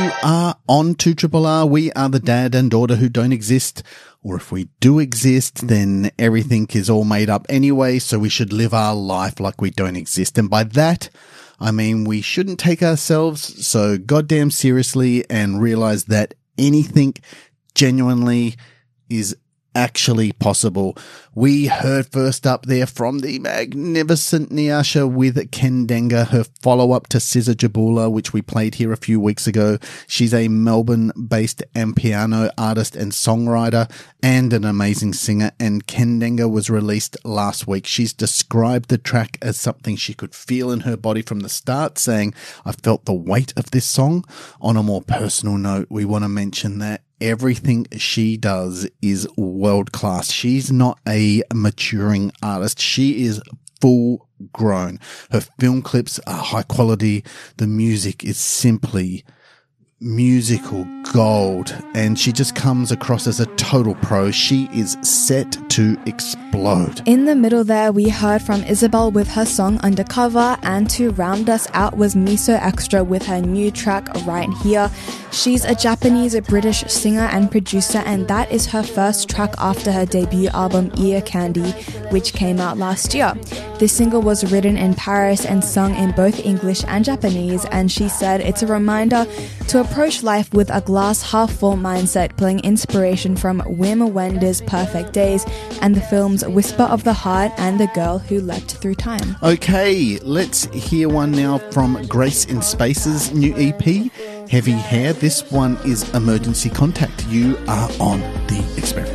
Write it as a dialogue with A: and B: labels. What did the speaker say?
A: You are on 2RRR. We are the dad and daughter who don't exist. Or if we do exist, then everything is all made up anyway, so we should live our life like we don't exist. And by that, I mean we shouldn't take ourselves so goddamn seriously and realize that anything genuinely is actually possible. We heard first up there from the magnificent Nyasha with Kendenga, her follow-up to Scissor Jabula, which we played here a few weeks ago. She's a Melbourne-based piano artist and songwriter and an amazing singer, and Kendenga was released last week. She's described the track as something she could feel in her body from the start, saying, "I felt the weight of this song." On a more personal note, we want to mention that everything she does is world class. She's not a maturing artist. She is full grown. Her film clips are high quality. The music is simply musical gold, and she just comes across as a total pro. She is set to explode.
B: In the middle there, we heard from Isabel with her song Undercover, and to round us out was Miso Extra with her new track Right Here. She's a Japanese-British singer and producer, and that is her first track after her debut album Ear Candy, which came out last year. This single was written in Paris and sung in both English and Japanese, and she said it's a reminder to approach life with a glass half full mindset, pulling inspiration from Wim Wenders' Perfect Days and the films Whisper of the Heart and The Girl Who Leapt Through Time.
A: Okay, let's hear one now from Grace in Space's new EP, Heavy Hair. This one is Emergency Contact. You are on The Experiment.